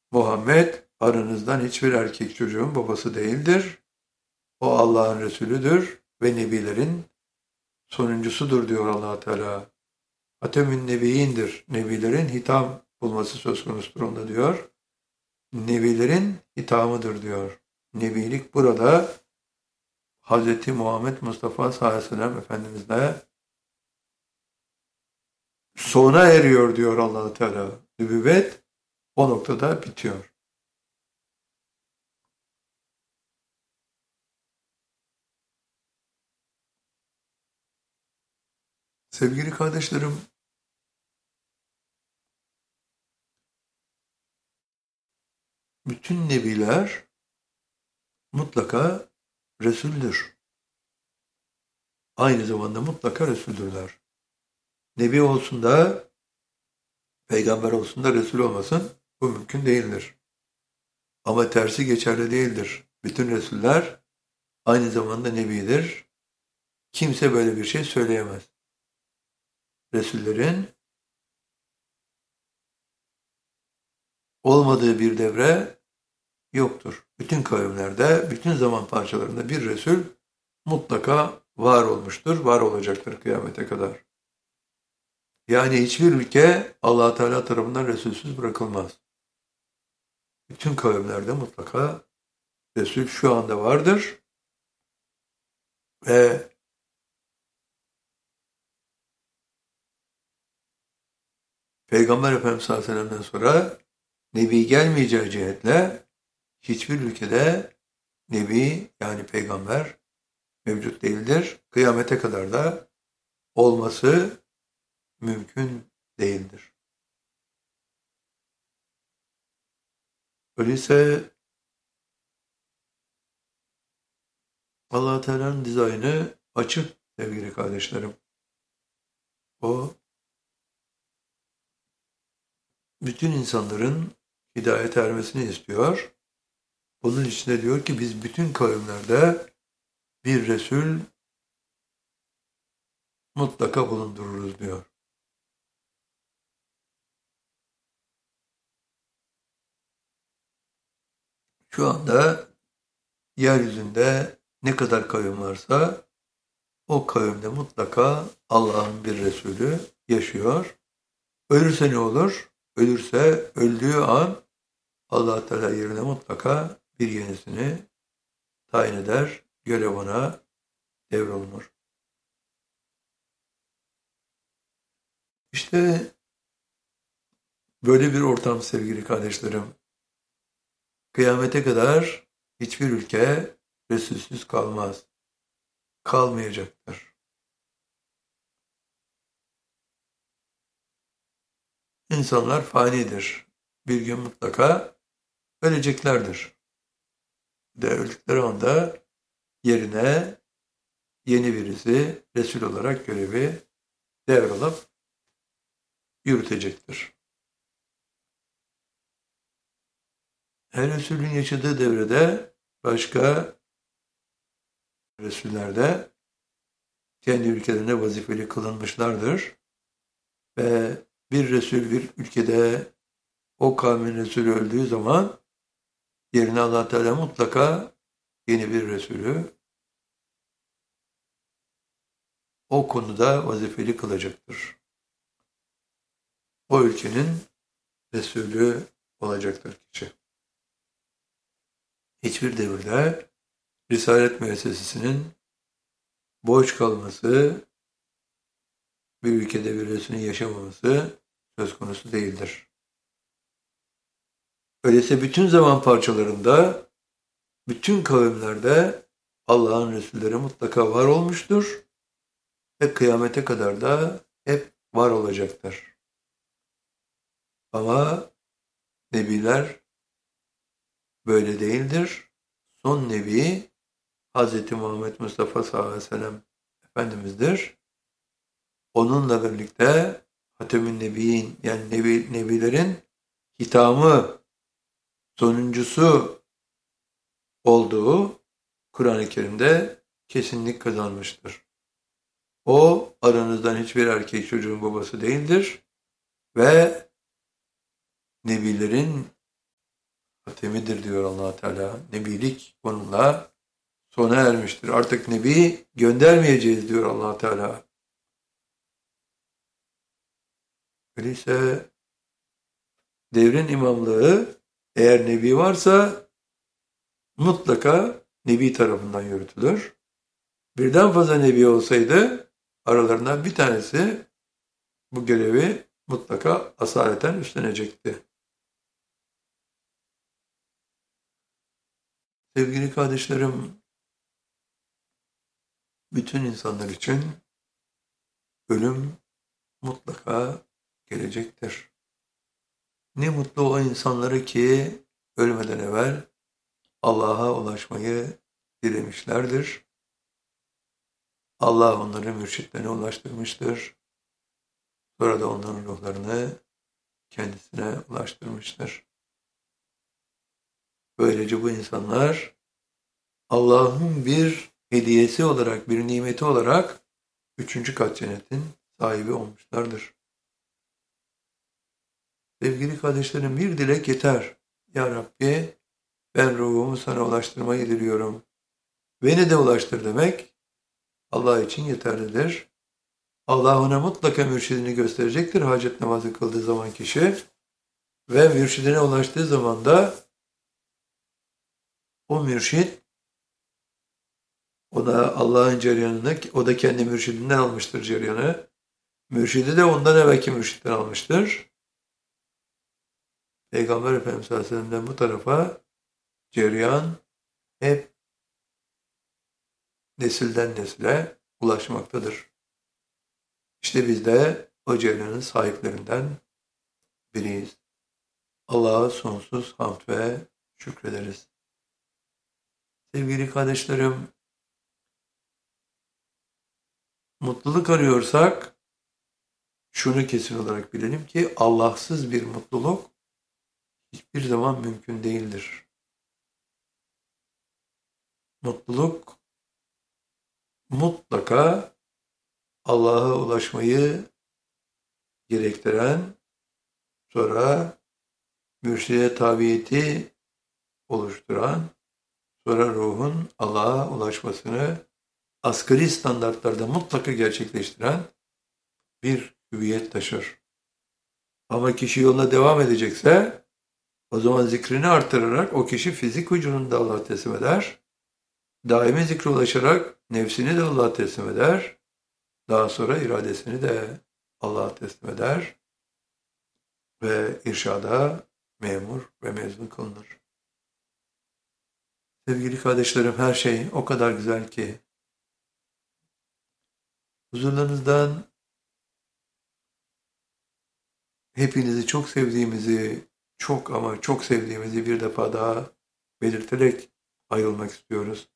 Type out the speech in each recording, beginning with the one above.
Muhammed aranızdan hiçbir erkek çocuğun babası değildir. O Allah'ın Resulüdür ve Nebilerin sonuncusudur diyor Allah Teala. Hatemün Nebiyindir. Nebilerin hitam bulması söz konusudur onda diyor. Nebilerin hitamıdır diyor. Nebilik burada Hz. Muhammed Mustafa sallallahu aleyhi ve sellem Efendimizle sona eriyor diyor Allah Teala. Nübüvvet o noktada bitiyor. Sevgili kardeşlerim, bütün nebiler mutlaka Resul'dür. Aynı zamanda mutlaka Resul'dürler. Nebi olsun da, peygamber olsun da Resul olmasın, bu mümkün değildir. Ama tersi geçerli değildir. Bütün Resuller aynı zamanda Nebidir. Kimse böyle bir şey söyleyemez. Resullerin olmadığı bir devre yoktur. Bütün kavimlerde, bütün zaman parçalarında bir Resul mutlaka var olmuştur, var olacaktır kıyamete kadar. Yani hiçbir ülke Allah Teala tarafından Resulsüz bırakılmaz. Bütün kavimlerde mutlaka Resul şu anda vardır ve Peygamber Efendimiz sallallahu aleyhi ve sellem'den sonra Nebi gelmeyeceği cihetle hiçbir ülkede Nebi yani peygamber mevcut değildir. Kıyamete kadar da olması mümkün değildir. Öyleyse Allah Teala'nın dizaynı açık sevgili kardeşlerim. O bütün insanların hidayete ermesini istiyor. Bunun için de diyor ki biz bütün kavimlerde bir Resul mutlaka bulundururuz diyor. Şu anda yeryüzünde ne kadar kavim varsa o kavimde mutlaka Allah'ın bir Resulü yaşıyor. Ölürse ne olur? Ölürse öldüğü an Allah Teala yerine mutlaka bir yenisini tayin eder, görev ona devrolunur. İşte böyle bir ortam sevgili kardeşlerim. Kıyamete kadar hiçbir ülke Resulsüz kalmaz, kalmayacaktır. İnsanlar fanidir. Bir gün mutlaka öleceklerdir. De öldükleri anda yerine yeni birisi Resul olarak görevi devrolup yürütecektir. Her Resulün yaşadığı devrede başka Resuller de kendi ülkelerine vazifeli kılınmışlardır. Ve bir Resul bir ülkede o kavmin Resulü öldüğü zaman yerine Allah Teala mutlaka yeni bir Resulü o konuda vazifeli kılacaktır. O ülkenin Resulü olacaktır kişi. Hiçbir devirde Risalet müessesesinin boş kalması, bir ülkede bir Resulün yaşamaması söz konusu değildir. Öyleyse bütün zaman parçalarında, bütün kavimlerde Allah'ın Resulleri mutlaka var olmuştur ve kıyamete kadar da hep var olacaktır. Ama Nebiler böyle değildir. Son Nebi Hz. Muhammed Mustafa sallallahu aleyhi ve sellem Efendimiz'dir. Onunla birlikte Hatemün Nebiyin yani Nebilerin hitamı sonuncusu olduğu Kur'an-ı Kerim'de kesinlik kazanmıştır. O aranızdan hiçbir erkek çocuğun babası değildir ve Nebilerin hatemidir diyor Allah Teala. Nebilik onunla sona ermiştir. Artık nebi göndermeyeceğiz diyor Allah Teala. Öyleyse devrin imamlığı eğer nebi varsa mutlaka nebi tarafından yürütülür. Birden fazla nebi olsaydı aralarından bir tanesi bu görevi mutlaka asaleten üstlenecekti. Sevgili kardeşlerim, bütün insanlar için ölüm mutlaka gelecektir. Ne mutlu o insanları ki ölmeden evvel Allah'a ulaşmayı dilemişlerdir. Allah onları mürşitlerine ulaştırmıştır. Sonra da onların ruhlarını kendisine ulaştırmıştır. Böylece bu insanlar Allah'ın bir hediyesi olarak, bir nimeti olarak 3. kat cennetin sahibi olmuşlardır. Sevgili kardeşlerim, bir dilek yeter. Ya Rabbi, ben ruhumu sana ulaştırmayı diliyorum. Beni de ulaştır demek Allah için yeterlidir. Allah ona mutlaka mürşidini gösterecektir hacet namazı kıldığı zaman kişi. Ve mürşidine ulaştığı zaman da o mürşid ona Allah'ın cereyanını, o da kendi mürşidinden almıştır cereyanı. Mürşidi de ondan evvelki mürşitten almıştır. Peygamber Efendimiz sallallahu aleyhi ve sellem'den bu tarafa cereyan hep nesilden nesile ulaşmaktadır. İşte biz de o cereyanın sahiplerinden biriyiz. Allah'a sonsuz hamd ve şükrederiz. Sevgili kardeşlerim, mutluluk arıyorsak şunu kesin olarak bilelim ki Allahsız bir mutluluk hiçbir zaman mümkün değildir. Mutluluk mutlaka Allah'a ulaşmayı gerektiren, sonra mürşide tabiyeti oluşturan, sonra ruhun Allah'a ulaşmasını asgari standartlarda mutlaka gerçekleştiren bir hüviyet taşır. Ama kişi yoluna devam edecekse o zaman zikrini artırarak o kişi fizik vücudunu da Allah'a teslim eder. Daimi zikre ulaşarak nefsini de Allah'a teslim eder. Daha sonra iradesini de Allah'a teslim eder. Ve irşada memur ve mezun kılınır. Sevgili kardeşlerim, her şey o kadar güzel ki huzurlarınızdan hepinizi çok sevdiğimizi, çok ama çok sevdiğimizi bir defa daha belirterek ayrılmak istiyoruz.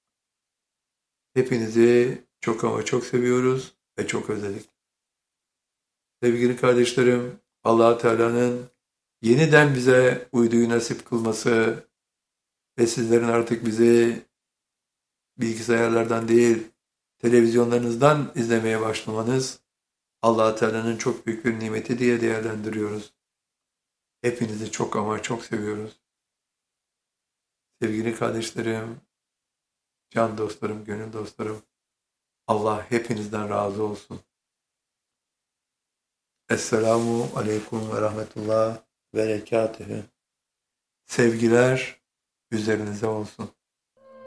Hepinizi çok ama çok seviyoruz ve çok özledik. Sevgili kardeşlerim, Allah Teala'nın yeniden bize uyduyu nasip kılması ve sizlerin artık bizi bilgisayarlardan değil, televizyonlarınızdan izlemeye başlamanız Allah Teala'nın çok büyük bir nimeti diye değerlendiriyoruz. Hepinizi çok ama çok seviyoruz. Sevgili kardeşlerim, can dostlarım, gönül dostlarım, Allah hepinizden razı olsun. Esselamu aleyküm ve rahmetullah ve berekatühü. Sevgiler üzerinize olsun.